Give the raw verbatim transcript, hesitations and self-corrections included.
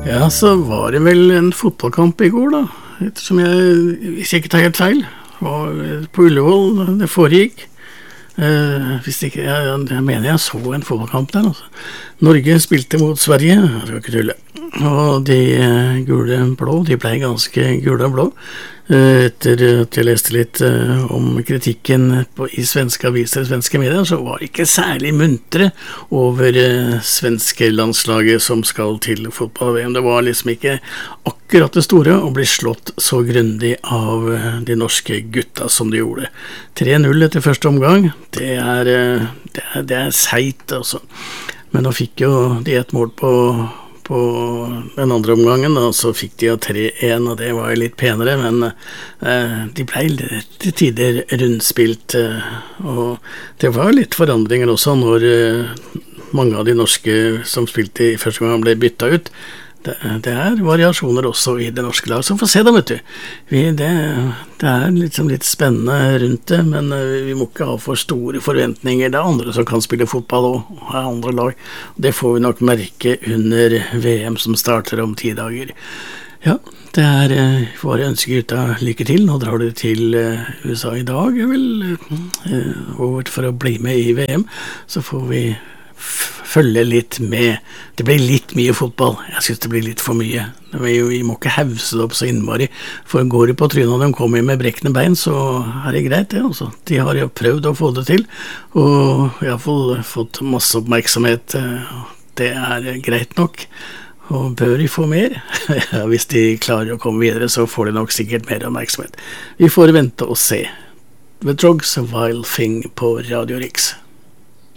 Ja, så var det vel en fotballkamp i går da, ettersom jeg, hvis jeg ikke tar helt feil, var på Ullevål det foregikk. Uh, hvis ikke, jeg, jeg mener jeg så en fotballkamp der altså. Norge spilte mot Sverige, jeg skal ikke tulle, og de uh, gule blå, de ble ganske gule og blå uh, etter at jeg leste litt uh, om kritikken på, i svenske aviser, svenske medier, så var det ikke særlig muntre over uh, svenske landslaget som skal til fotball-V M. Det var liksom ikke akkurat det store å bli slått så grundig av uh, de norske gutta som de gjorde. tre null etter første omgang, det er, uh, det er, det er seit altså. Men nå fikk jo de et mål på, på den andre omgangen, og så fikk de jo tre en, og det var jo litt penere, men eh, de ble til tider rundspilt, eh, og det var litt forandringer også når eh, mange av de norske som spilte i første gang ble byttet ut. Det, det er variasjoner også i det norske lag, så får se da, vet du. Vi, det, det er liksom litt spennende rundt det, men vi må ikke ha for store forventninger. Det er andre som kan spille fotball og ha andre lag. Det får vi nok merke under V M som starter om ti dager. Ja, det er bare å ønske gutta lykke til. Nå drar du til U S A i dag, vel, over for å bli med i V M. Så får vi følge litt med. Det blir litt mye fotball. Jeg synes det blir litt for mye. Vi, vi må ikke hause det opp så innmari. For går de på trynet og de kommer med brekkende bein, så er det greit det altså. De har jo prøvd å få det til, og i hvert fall fått masse oppmerksomhet. Det er greit nok. Og bør de få mer? Ja, hvis de klarer å komme videre, så får de nok sikkert mer oppmerksomhet. Vi får vente og se. The Drugs, A Wild Thing på Radio Riks.